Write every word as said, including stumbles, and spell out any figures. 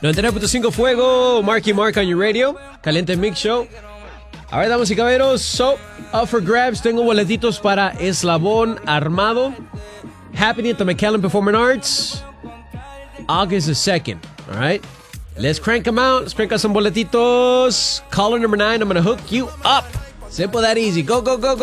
noventa y nueve punto cinco Fuego, Marky Mark on your radio. Caliente Mix Show. A ver, damas y caballeros. So, up for grabs. Tengo boletitos para Eslabón Armado. Happening at the McAllen Performing Arts. August the second. All right. Let's crank them out. Let's crank out some boletitos. Caller number nine. I'm going to hook you up. Simple that easy. Go, go, go, go.